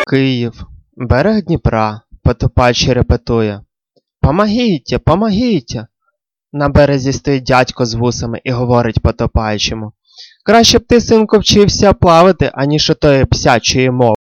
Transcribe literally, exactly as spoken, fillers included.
Київ, берег Дніпра, Потопач репетує: «Помогіть, помогіть!» На березі стоїть дядько з вусами і говорить Потопаючому: «Краще б ти, синку, вчився плавати, аніж отої псячої мови.